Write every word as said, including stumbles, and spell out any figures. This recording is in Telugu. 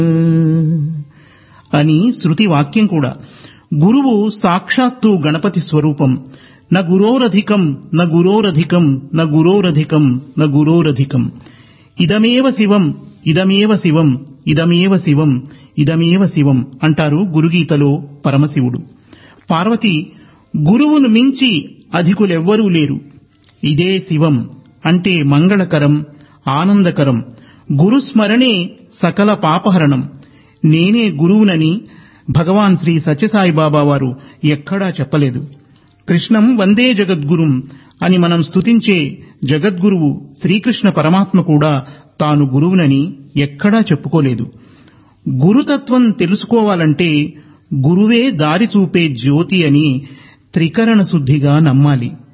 అని శృతి వాక్యం కూడా. గురువు సాక్షాత్తు గణపతి స్వరూపం. న గురోరధికం న గురోరధికం న గురోరధికం న గురోరధికం. ఇదమేవ శివం ఇదమేవ శివం ఇదమేవ శివం ఇదమేవ శివం అంటారు గురుగీతలో పరమశివుడు. పార్వతి, గురువును మించి అధికులెవ్వరూ లేరు. ఇదే శివం అంటే మంగళకరం, ఆనందకరం. గురుస్మరణే సకల పాపహరణం. నేనే గురువునని భగవాన్ శ్రీ సత్యసాయిబాబా వారు ఎక్కడా చెప్పలేదు. కృష్ణం వందే జగద్గురుం అని మనం స్తుతించే జగద్గురువు శ్రీకృష్ణ పరమాత్మ కూడా తాను గురువునని ఎక్కడా చెప్పుకోలేదు. గురుతత్వం తెలుసుకోవాలంటే గురువే దారి చూపే జ్యోతి అని త్రికరణ శుద్ధిగా నమ్మాలి.